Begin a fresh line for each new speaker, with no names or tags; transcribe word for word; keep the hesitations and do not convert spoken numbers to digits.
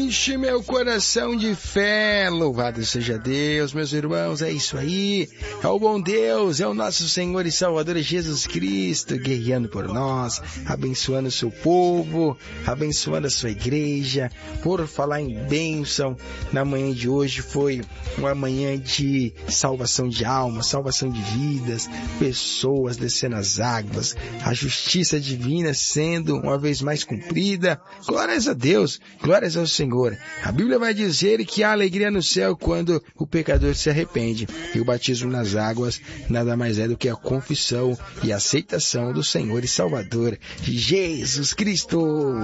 enche meu coração de fé. Louvado seja Deus, meus irmãos, é isso aí. É o bom Deus, é o nosso Senhor e Salvador Jesus Cristo, guerreando por nós, abençoando o seu povo, abençoando a sua igreja. Por falar em bênção, na manhã de hoje foi uma manhã de salvação de almas, salvação de vidas, pessoas descendo as águas, a justiça divina sendo uma vez mais cumprida. Glórias a Deus, glórias ao Senhor. A Bíblia vai dizer que há alegria no céu quando o pecador se arrepende. E o batismo nas águas nada mais é do que a confissão e a aceitação do Senhor e Salvador Jesus Cristo.